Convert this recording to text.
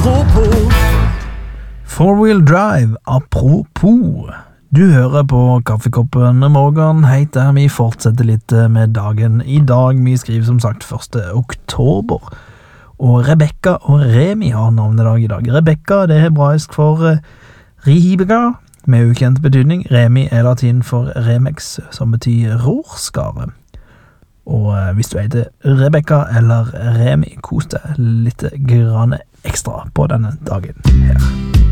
apropos. Four-wheel drive, apropos. Du hører på Kaffekoppen morgen, heter vi fortsetter litt med dagen. I dag, vi skriver som sagt 1. oktober. Og Rebecca og Remi har navnedag i dag. Rebecca, det er hebraisk for Ribeka, med ukjent betydning. Remi er latin for Remex, som betyr rorskare. Og hvis du heter Rebecca eller Remi, kos deg litt grann ekstra på denne dagen her.